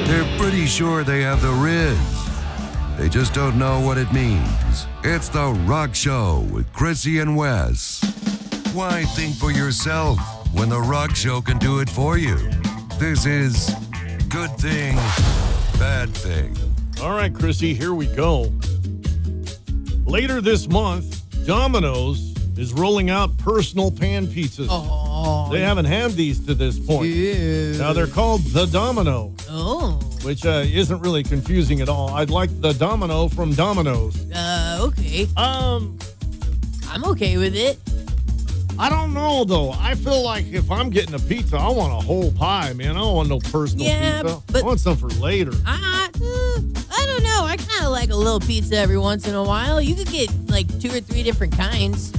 They're pretty sure they have the Riz. They just don't know what it means. It's The Rock Show with Chrissy and Wes. Why think for yourself when The Rock Show can do it for you? This is Good Thing, Bad Thing. All right, Chrissy, here we go. Later this month, Domino's is rolling out personal pan pizzas. Oh, They haven't had these to this point. yeah. Now they're called the Domino, Oh, which isn't really confusing at all. I'd like the Domino from Domino's. okay. I'm okay with it. I don't know, though. I feel like if I'm getting a pizza, I want a whole pie, man. I don't want no personal Yeah, pizza. but- I want some for later. I don't know. I kind of like a little pizza every once in a while. You could get like 2 or 3 different kinds.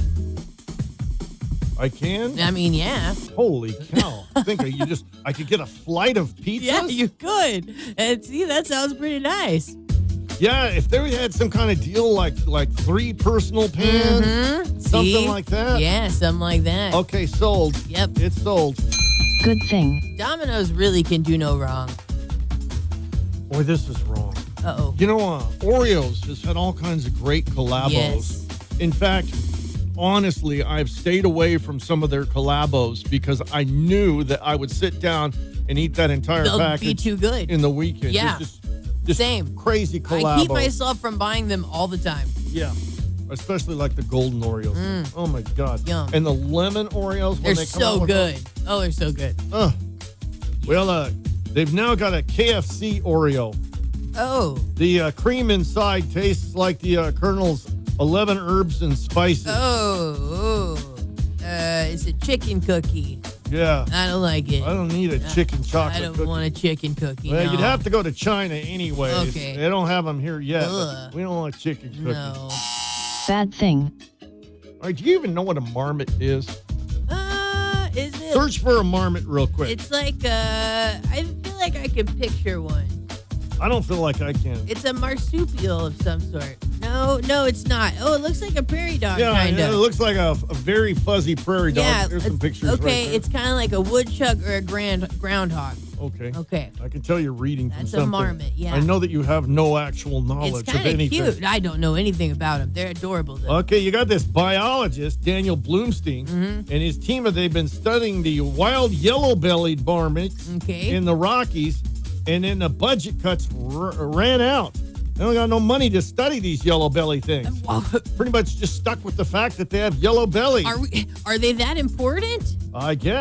I can? I mean, yeah. Holy cow. I think I could get a flight of pizzas? Yeah, you could. And see, that sounds pretty nice. Yeah, if they had some kind of deal like 3 personal pans, Mm-hmm. something like that. Yeah, something like that. Okay, sold. Yep. It's sold. Good thing. Domino's really can do no wrong. Boy, this is wrong. Uh-oh. You know, Oreos has had all kinds of great collabos. Yes. In fact, honestly, I've stayed away from some of their collabos because I knew that I would sit down and eat that entire They'll package be too good. in the weekend. Yeah. Just Same. crazy collabos. I keep myself from buying them all the time. Yeah. Especially like the golden Oreos. Oh my God. Yum. And the lemon Oreos They're when they come so out with good. Oh, they're so good. Well, they've now got a KFC Oreo. Oh. The cream inside tastes like the Colonel's 11 herbs and spices. Oh. It's a chicken cookie. Yeah. I don't like it. I don't need a chicken chocolate I don't cookie. want a chicken cookie. Well, no. you'd have to go to China anyway. Okay. They don't have them here yet. But Ugh. we don't want chicken cookies. No. Bad thing. All right, do you even know what a marmot is? Is it? Search for a marmot real quick. It's like I feel like I can picture one. I don't feel like I can. It's a marsupial of some sort. No, it's not. Oh, it looks like a prairie dog, Yeah, kind it of. looks like a very fuzzy prairie dog. Yeah, There's some it's- pictures okay, right there. it's kind of like a woodchuck or a groundhog. Okay. Okay. I can tell you're reading from That's a something. marmot, yeah. I know that you have no actual knowledge It's of kind of anything. cute. I don't know anything about them. They're adorable, though. Okay, you got this biologist, Daniel Bloomstein, Mm-hmm. and his team, they've been studying the wild yellow-bellied marmots Okay. in the Rockies, and then the budget cuts ran out. They don't got no money to study these yellow belly things. Wow. Pretty much just stuck with the fact that they have yellow bellies. Are they that important? I guess.